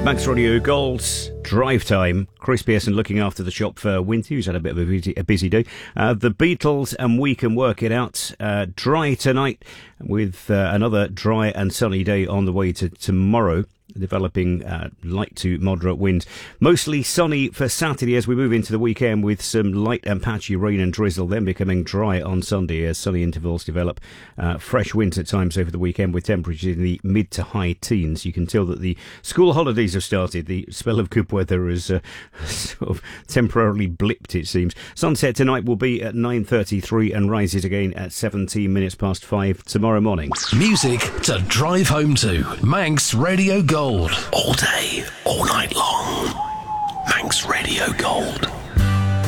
Manx Radio Gold's Drive Time. Chris Pearson looking after the shop for Winty, who's had a bit of a busy day. The Beatles and We Can Work It Out. Dry tonight with another dry and sunny day on the way to tomorrow. Developing light to moderate winds. Mostly sunny for Saturday as we move into the weekend with some light and patchy rain and drizzle, then becoming dry on Sunday as sunny intervals develop. Fresh winds at times over the weekend with temperatures in the mid to high teens. You can tell that the school holidays have started. The spell of good weather has sort of temporarily blipped, it seems. Sunset tonight will be at 9:33 and rises again at 17 minutes past 5 tomorrow morning. Music to drive home to. Manx Radio Gold. All day, all night long. Manx Radio Gold.